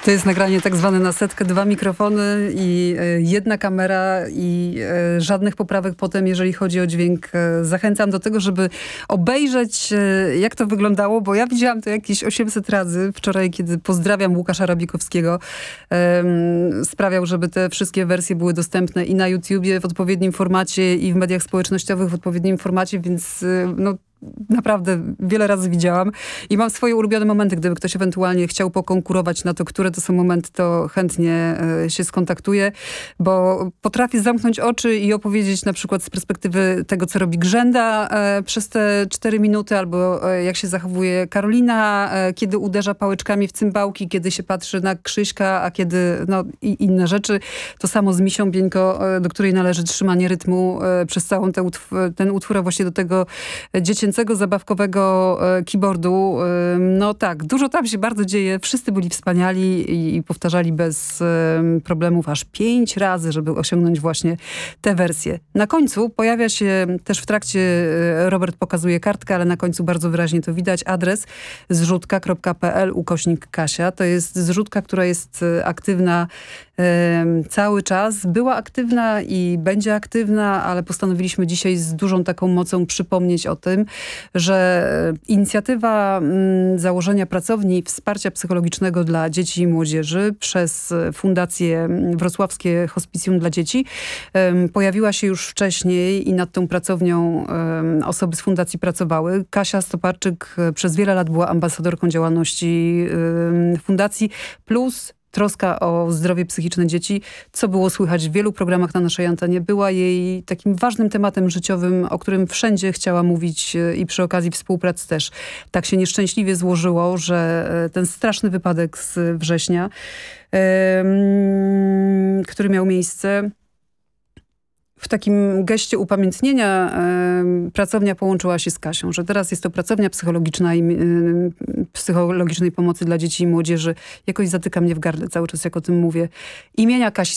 To jest nagranie tak zwane na setkę, 2 mikrofony i jedna kamera i żadnych poprawek potem, jeżeli chodzi o dźwięk. Zachęcam do tego, żeby obejrzeć, jak to wyglądało, bo ja widziałam to jakieś 800 razy wczoraj, kiedy pozdrawiam Łukasza Rabikowskiego. Sprawiał, żeby te wszystkie wersje były dostępne i na YouTubie w odpowiednim formacie i w mediach społecznościowych w odpowiednim formacie, więc no naprawdę wiele razy widziałam i mam swoje ulubione momenty. Gdyby ktoś ewentualnie chciał pokonkurować na to, które to są momenty, to chętnie się skontaktuje, bo potrafię zamknąć oczy i opowiedzieć na przykład z perspektywy tego, co robi Grzenda przez te 4 minuty, albo jak się zachowuje Karolina, kiedy uderza pałeczkami w cymbałki, kiedy się patrzy na Krzyśka, a kiedy no i inne rzeczy. To samo z Misią Bieńko, do której należy trzymanie rytmu przez całą ten utwór, a właśnie do tego dziecięcego, zabawkowego keyboardu. No tak, dużo tam się bardzo dzieje. Wszyscy byli wspaniali i powtarzali bez problemów aż 5 razy, żeby osiągnąć właśnie tę wersję. Na końcu pojawia się, też w trakcie Robert pokazuje kartkę, ale na końcu bardzo wyraźnie to widać, adres zrzutka.pl/Kasia. To jest zrzutka, która jest aktywna cały czas. Była aktywna i będzie aktywna, ale postanowiliśmy dzisiaj z dużą taką mocą przypomnieć o tym, że inicjatywa założenia pracowni wsparcia psychologicznego dla dzieci i młodzieży przez Fundację Wrocławskie Hospicjum dla Dzieci pojawiła się już wcześniej i nad tą pracownią osoby z fundacji pracowały. Kasia Stoparczyk przez wiele lat była ambasadorką działalności fundacji, plus troska o zdrowie psychiczne dzieci, co było słychać w wielu programach na naszej antenie, była jej takim ważnym tematem życiowym, o którym wszędzie chciała mówić i przy okazji współpracy też. Tak się nieszczęśliwie złożyło, że ten straszny wypadek z września, który miał miejsce, w takim geście upamiętnienia pracownia połączyła się z Kasią, że teraz jest to pracownia psychologiczna i psychologicznej pomocy dla dzieci i młodzieży. Jakoś zatyka mnie w gardle cały czas, jak o tym mówię. Imienia Kasi